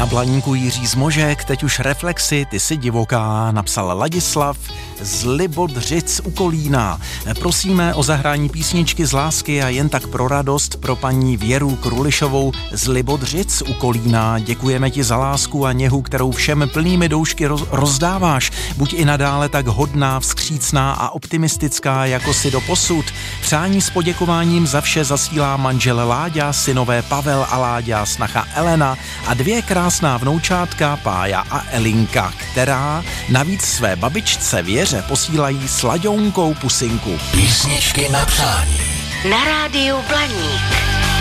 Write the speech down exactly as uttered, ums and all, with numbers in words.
Blaníku Jiří Zmožek, teď už reflexy, ty jsi divoká, napsal Ladislav z Libodřic u Kolína. Prosíme o zahrání písničky z lásky a jen tak pro radost pro paní Věru Krulišovou z Libodřic u Kolína. Děkujeme ti za lásku a něhu, kterou všem plnými doušky rozdáváš. Buď i nadále tak hodná, vskřícná a optimistická, jako si doposud. Přání s poděkováním za vše zasílá manžel Láďa, synové Pavel a Láďa, snacha Elena a dvě krásná vnoučátka Pája a Elinka, která navíc své babičce Věře posílají s Laďounkou pusinku. Písničky na přání. Na rádiu Blaník.